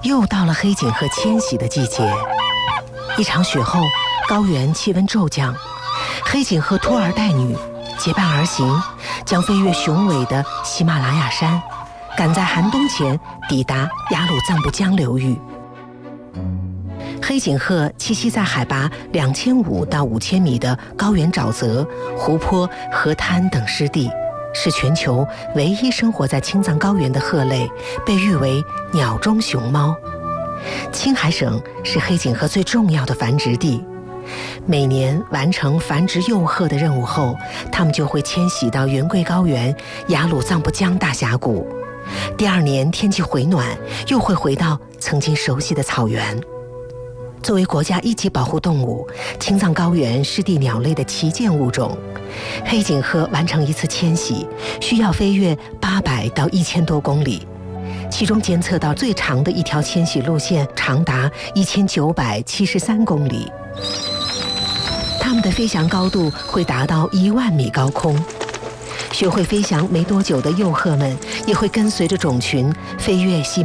又到了黑颈鹤迁徙的季节。一场雪后，高原气温骤降，黑颈鹤拖儿带女结伴而行，将飞越雄伟的喜马拉雅山，赶在寒冬前抵达雅鲁藏布江流域。黑颈鹤栖息在海拔2500到5000米的高原沼泽、湖泊、河滩等湿地，是全球唯一生活在青藏高原的鹤类，被誉为鸟中熊猫。青海省是黑颈鹤最重要的繁殖地，每年完成繁殖幼鹤的任务后，它们就会迁徙到圆规高原、雅鲁藏布江大峡谷。第二年天气回暖，又会回到曾经熟悉的草原。作为国家一级保护动物，青藏高原湿地鸟类的旗舰物种，黑颈鹤完成一次迁徙需要飞越800到1000多公里，其中监测到最长的一条迁徙路线长达1973公里。它们的飞翔高度会达到10000米高空。学会飞翔没多久的幼鹤们也会跟随着种群飞越喜马